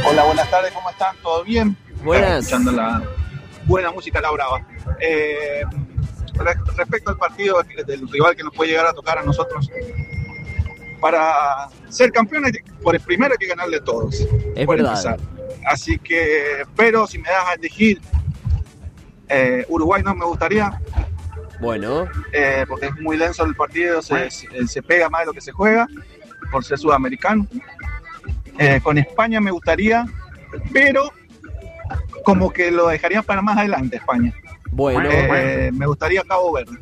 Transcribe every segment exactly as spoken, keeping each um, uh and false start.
Hola, buenas tardes, ¿cómo están? ¿Todo bien? Buenas. Escuchando la buena música La Brava. Eh, respecto al partido del rival que nos puede llegar a tocar a nosotros, para ser campeones, por el primero hay que ganarle todos. Es por verdad. Empezar. Así que, pero si me das a elegir, eh, Uruguay no me gustaría. Bueno. Eh, porque es muy denso el partido, se, se, se pega más de lo que se juega, por ser sudamericano. Eh, con España me gustaría, pero como que lo dejaría para más adelante España. Bueno. Eh, me gustaría Cabo Verde.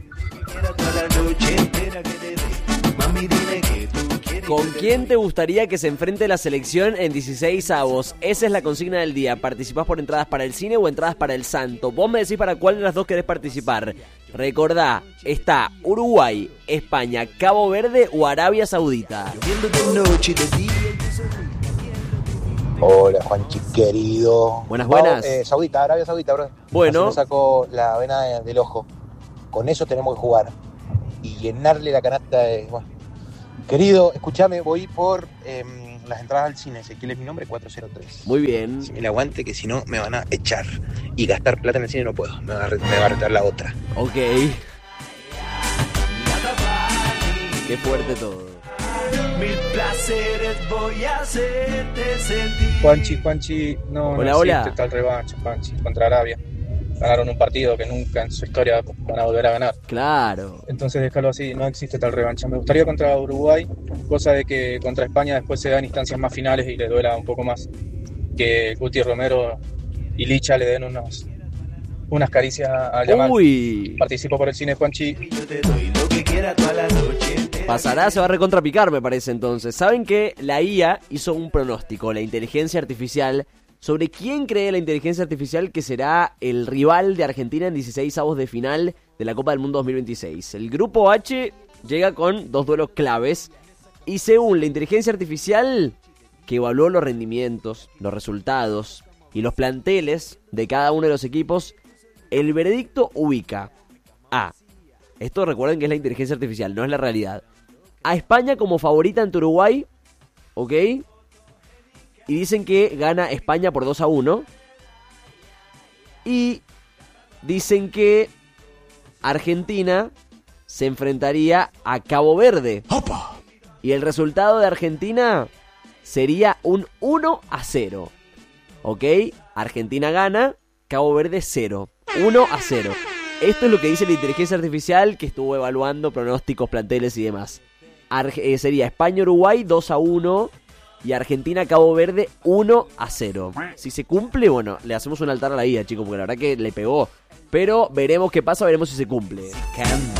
¿Con quién te gustaría que se enfrente la selección en dieciséis avos? Esa es la consigna del día. ¿Participás por entradas para el cine o entradas para el Santo? Vos me decís para cuál de las dos querés participar. Recordá, está Uruguay, España, Cabo Verde o Arabia Saudita. Hola, Juanchi, querido. Buenas, buenas. Vamos, eh, Saudita, Arabia Saudita, bro. Bueno. Así me saco la vena de, del ojo. Con eso tenemos que jugar. Y llenarle la canasta de... Bueno. Querido, escúchame, voy por eh, las entradas al cine. Ezequiel es mi nombre, cuatro cero tres. Muy bien. Si me la aguante, que si no me van a echar. Y gastar plata en el cine no puedo. Me va a, me va a retar la otra. Ok. Qué fuerte todo. Mil placeres voy a hacerte sentir. Juanchi, Juanchi, no, Hola, no hola. existe tal revancha, Juanchi, contra Arabia. Ganaron un partido que nunca en su historia van a volver a ganar. Claro. Entonces déjalo así, no existe tal revancha. Me gustaría contra Uruguay, cosa de que contra España después se dan instancias más finales y le duela un poco más. Que Guti Romero y Licha le den unos, unas caricias a Yamal. Uy. Participo por el cine, Juanchi. Yo te doy lo que quiera toda la noche. Pasará, se va a recontrapicar, me parece entonces. ¿Saben que la I A hizo un pronóstico, la inteligencia artificial, sobre quién cree la inteligencia artificial que será el rival de Argentina en dieciséis avos de final de la Copa del Mundo dos mil veintiséis? El grupo H llega con dos duelos claves y según la inteligencia artificial que evaluó los rendimientos, los resultados y los planteles de cada uno de los equipos, el veredicto ubica a... Esto recuerden que es la inteligencia artificial, no es la realidad. A España como favorita ante Uruguay, ¿ok? Y dicen que gana España por dos a uno. Y dicen que Argentina se enfrentaría a Cabo Verde. ¡Opa! Y el resultado de Argentina sería un uno a cero. ¿Ok? Argentina gana, Cabo Verde cero. uno a cero. Esto es lo que dice la inteligencia artificial que estuvo evaluando pronósticos, planteles y demás. Arge- eh, sería España-Uruguay dos a uno y Argentina-Cabo Verde uno a cero. Si se cumple, bueno, le hacemos un altar a la I A, chicos, porque la verdad que le pegó. Pero veremos qué pasa, veremos si se cumple.